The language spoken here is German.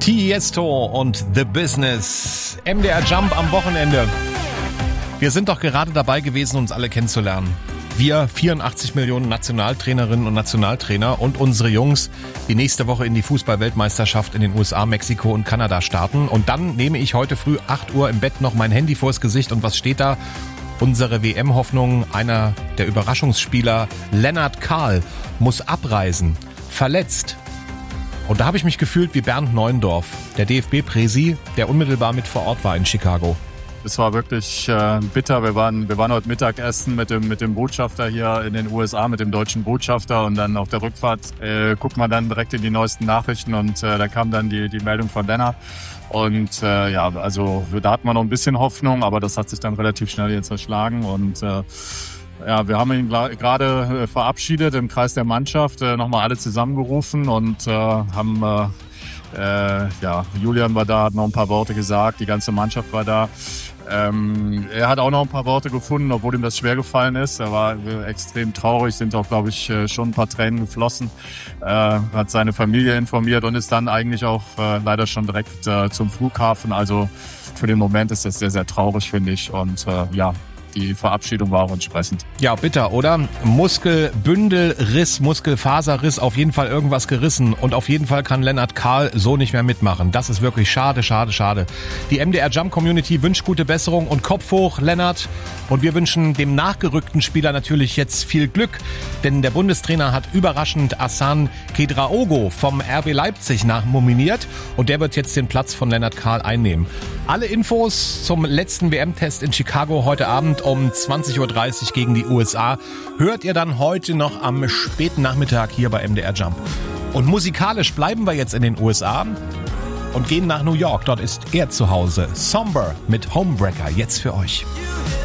Tiesto und The Business. MDR Jump am Wochenende. Wir sind doch gerade dabei gewesen, uns alle kennenzulernen. Wir 84 Millionen Nationaltrainerinnen und Nationaltrainer und unsere Jungs, die nächste Woche in die Fußball-Weltmeisterschaft in den USA, Mexiko und Kanada starten. Und dann nehme ich heute früh 8 Uhr im Bett noch mein Handy vors Gesicht und was steht da? Unsere WM-Hoffnung, einer der Überraschungsspieler, Lennart Kahl, muss abreisen, verletzt. Und da habe ich mich gefühlt wie Bernd Neuendorf, der DFB-Präsi, der unmittelbar mit vor Ort war in Chicago. Es war wirklich bitter. Wir waren heute Mittagessen mit dem Botschafter hier in den USA, mit dem deutschen Botschafter. Und dann auf der Rückfahrt guckt man dann direkt in die neuesten Nachrichten. Und da kam dann die Meldung von Lennart. Und also da hatten wir noch ein bisschen Hoffnung, aber das hat sich dann relativ schnell jetzt zerschlagen. Und wir haben ihn gerade verabschiedet im Kreis der Mannschaft, nochmal alle zusammengerufen und haben Julian war da, hat noch ein paar Worte gesagt, die ganze Mannschaft war da. Er hat auch noch ein paar Worte gefunden, obwohl ihm das schwer gefallen ist. Er war extrem traurig, sind auch, glaube ich, schon ein paar Tränen geflossen. Hat seine Familie informiert und ist dann eigentlich auch leider schon direkt zum Flughafen. Also für den Moment ist das sehr, sehr traurig, finde ich. Und die Verabschiedung war auch entsprechend. Ja, bitter, oder? Muskelbündelriss, Muskelfaserriss, auf jeden Fall irgendwas gerissen. Und auf jeden Fall kann Lennart Kahl so nicht mehr mitmachen. Das ist wirklich schade, schade, schade. Die MDR Jump Community wünscht gute Besserung und Kopf hoch, Lennart. Und wir wünschen dem nachgerückten Spieler natürlich jetzt viel Glück. Denn der Bundestrainer hat überraschend Hassan Kedraogo vom RB Leipzig nominiert. Und der wird jetzt den Platz von Lennart Kahl einnehmen. Alle Infos zum letzten WM-Test in Chicago heute Abend um 20.30 Uhr gegen die USA hört ihr dann heute noch am späten Nachmittag hier bei MDR Jump. Und musikalisch bleiben wir jetzt in den USA und gehen nach New York. Dort ist er zu Hause. Somber mit Homebreaker jetzt für euch.